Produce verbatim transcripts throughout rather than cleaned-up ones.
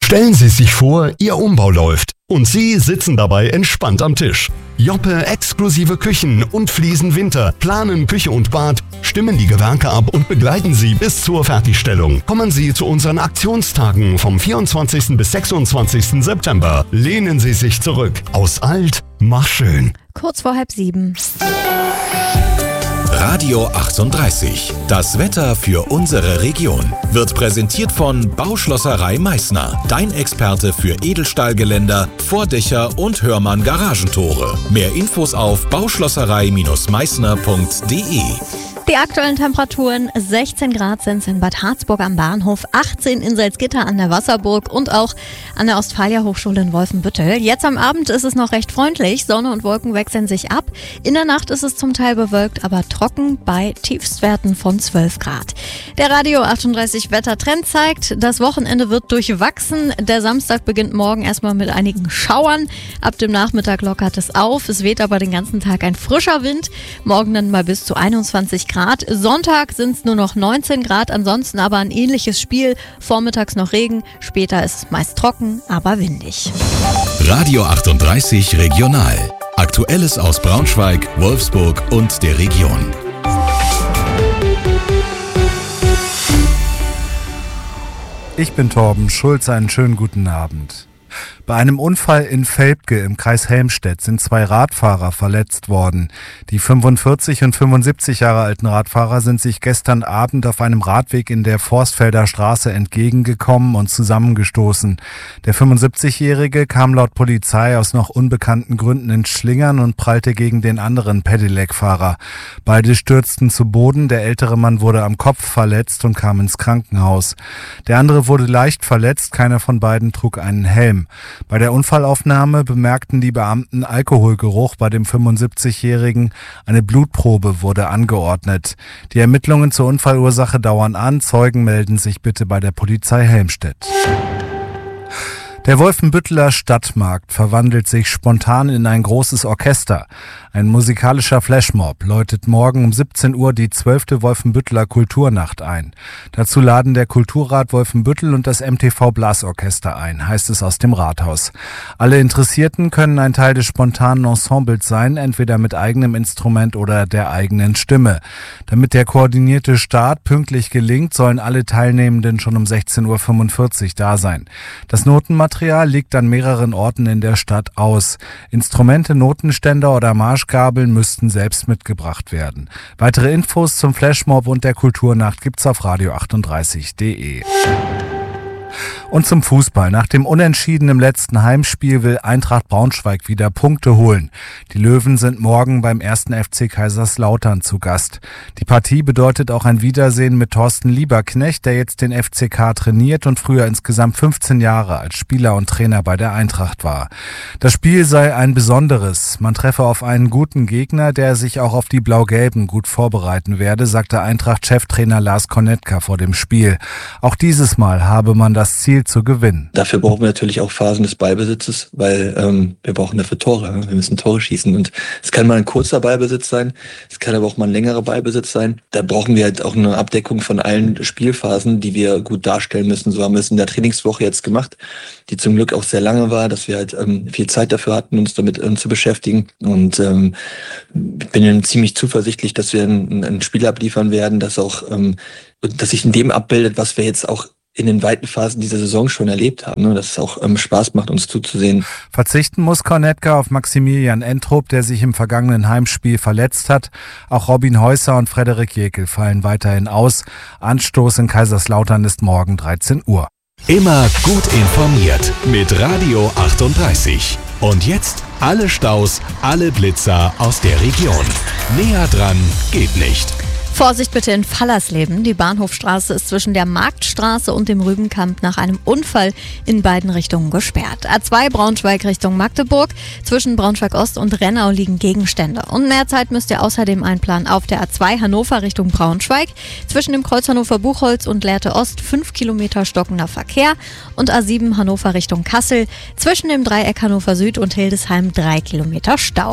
Stellen Sie sich vor, Ihr Umbau läuft und Sie sitzen dabei entspannt am Tisch. Joppe exklusive Küchen und Fliesen Winter planen Küche und Bad, stimmen die Gewerke ab und begleiten Sie bis zur Fertigstellung. Kommen Sie zu unseren Aktionstagen vom vierundzwanzigsten bis sechsundzwanzigsten September. Lehnen Sie sich zurück. Aus alt, mach schön. Kurz vor halb sieben. Radio achtunddreißig. Das Wetter für unsere Region wird präsentiert von Bauschlosserei Meißner. Dein Experte für Edelstahlgeländer, Vordächer und Hörmann Garagentore. Mehr Infos auf bauschlosserei Meißner punkt de. Die aktuellen Temperaturen: sechzehn Grad sind es in Bad Harzburg am Bahnhof, achtzehn in Salzgitter an der Wasserburg und auch an der Ostfalia Hochschule in Wolfenbüttel. Jetzt am Abend ist es noch recht freundlich, Sonne und Wolken wechseln sich ab. In der Nacht ist es zum Teil bewölkt, aber trocken bei Tiefstwerten von zwölf Grad. Der Radio achtunddreißig Wettertrend zeigt, das Wochenende wird durchwachsen. Der Samstag beginnt morgen erstmal mit einigen Schauern. Ab dem Nachmittag lockert es auf. Es weht aber den ganzen Tag ein frischer Wind. Morgen dann mal bis zu einundzwanzig Grad. Sonntag sind es nur noch neunzehn Grad, ansonsten aber ein ähnliches Spiel. Vormittags noch Regen, später ist es meist trocken, aber windig. Radio achtunddreißig Regional. Aktuelles aus Braunschweig, Wolfsburg und der Region. Ich bin Torben Schulz, einen schönen guten Abend. Bei einem Unfall in Velpke im Kreis Helmstedt sind zwei Radfahrer verletzt worden. Die fünfundvierzig und fünfundsiebzig Jahre alten Radfahrer sind sich gestern Abend auf einem Radweg in der Forstfelder Straße entgegengekommen und zusammengestoßen. Der fünfundsiebzigjährige kam laut Polizei aus noch unbekannten Gründen ins Schlingern und prallte gegen den anderen Pedelec-Fahrer. Beide stürzten zu Boden, der ältere Mann wurde am Kopf verletzt und kam ins Krankenhaus. Der andere wurde leicht verletzt, keiner von beiden trug einen Helm. Bei der Unfallaufnahme bemerkten die Beamten Alkoholgeruch bei dem fünfundsiebzigjährigen. Eine Blutprobe wurde angeordnet. Die Ermittlungen zur Unfallursache dauern an. Zeugen melden sich bitte bei der Polizei Helmstedt. Der Wolfenbütteler Stadtmarkt verwandelt sich spontan in ein großes Orchester. Ein musikalischer Flashmob läutet morgen um siebzehn Uhr die zwölfte Wolfenbütteler Kulturnacht ein. Dazu laden der Kulturrat Wolfenbüttel und das M T V Blasorchester ein, heißt es aus dem Rathaus. Alle Interessierten können ein Teil des spontanen Ensembles sein, entweder mit eigenem Instrument oder der eigenen Stimme. Damit der koordinierte Start pünktlich gelingt, sollen alle Teilnehmenden schon um sechzehn Uhr fünfundvierzig da sein. Das Notenmaterial liegt an mehreren Orten in der Stadt aus. Instrumente, Notenständer oder Marschgabeln müssten selbst mitgebracht werden. Weitere Infos zum Flashmob und der Kulturnacht gibt's auf radio achtunddreißig punkt de. Und zum Fußball. Nach dem Unentschieden im letzten Heimspiel will Eintracht Braunschweig wieder Punkte holen. Die Löwen sind morgen beim ersten F C Kaiserslautern zu Gast. Die Partie bedeutet auch ein Wiedersehen mit Thorsten Lieberknecht, der jetzt den F C K trainiert und früher insgesamt fünfzehn Jahre als Spieler und Trainer bei der Eintracht war. Das Spiel sei ein besonderes. Man treffe auf einen guten Gegner, der sich auch auf die Blau-Gelben gut vorbereiten werde, sagte Eintracht-Cheftrainer Lars Konetka vor dem Spiel. Auch dieses Mal habe man das Ziel zu gewinnen. Dafür brauchen wir natürlich auch Phasen des Ballbesitzes, weil ähm, wir brauchen dafür Tore. Wir müssen Tore schießen und es kann mal ein kurzer Ballbesitz sein, es kann aber auch mal ein längerer Ballbesitz sein. Da brauchen wir halt auch eine Abdeckung von allen Spielphasen, die wir gut darstellen müssen. So haben wir es in der Trainingswoche jetzt gemacht, die zum Glück auch sehr lange war, dass wir halt ähm, viel Zeit dafür hatten, uns damit ähm, zu beschäftigen. Und ähm, ich bin ziemlich zuversichtlich, dass wir ein, ein Spiel abliefern werden, das auch, ähm, dass sich in dem abbildet, was wir jetzt auch in den weiten Phasen dieser Saison schon erlebt haben, ne? Dass es auch ähm, Spaß macht, uns zuzusehen. Verzichten muss Konetka auf Maximilian Entrup, der sich im vergangenen Heimspiel verletzt hat. Auch Robin Heusser und Frederik Jekyll fallen weiterhin aus. Anstoß in Kaiserslautern ist morgen dreizehn Uhr. Immer gut informiert mit Radio achtunddreißig. Und jetzt alle Staus, alle Blitzer aus der Region. Näher dran geht nicht. Vorsicht bitte in Fallersleben. Die Bahnhofstraße ist zwischen der Marktstraße und dem Rübenkamp nach einem Unfall in beiden Richtungen gesperrt. A zwei Braunschweig Richtung Magdeburg. Zwischen Braunschweig Ost und Rennau liegen Gegenstände. Und mehr Zeit müsst ihr außerdem einplanen auf der A zwei Hannover Richtung Braunschweig. Zwischen dem Kreuz Hannover Buchholz und Lehrte Ost fünf Kilometer stockender Verkehr. Und A sieben Hannover Richtung Kassel. Zwischen dem Dreieck Hannover Süd und Hildesheim drei Kilometer Stau.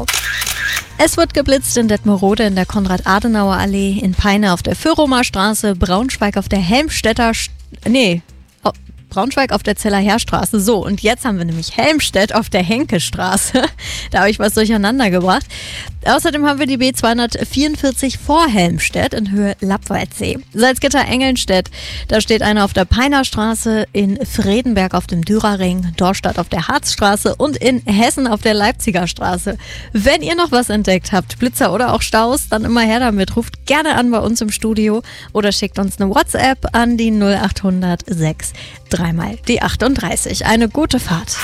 Es wird geblitzt in Detmerode in der Konrad-Adenauer-Allee, in Peine auf der Fürromer Straße, Braunschweig auf der Helmstedter... St- nee... Braunschweig auf der Zeller Heerstraße. So, und jetzt haben wir nämlich Helmstedt auf der Henkestraße. Da habe ich was durcheinander gebracht. Außerdem haben wir die B zweihundertvierundvierzig vor Helmstedt in Höhe Lappwaldsee. Salzgitter-Engelnstedt, da steht einer auf der Peinerstraße, in Fredenberg auf dem Dürerring, Dorstadt auf der Harzstraße und in Hessen auf der Leipziger Straße. Wenn ihr noch was entdeckt habt, Blitzer oder auch Staus, dann immer her damit. Ruft gerne an bei uns im Studio oder schickt uns eine WhatsApp an die null acht hundert sechs dreimal die achtunddreißig. Eine gute Fahrt.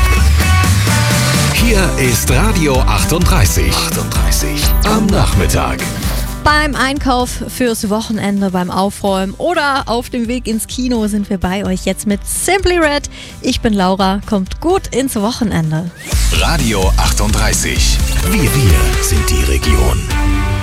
Hier ist Radio achtunddreißig. achtunddreißig am Nachmittag. Beim Einkauf fürs Wochenende, beim Aufräumen oder auf dem Weg ins Kino sind wir bei euch jetzt mit Simply Red. Ich bin Laura, kommt gut ins Wochenende. Radio achtunddreißig. Wir, wir sind die Region.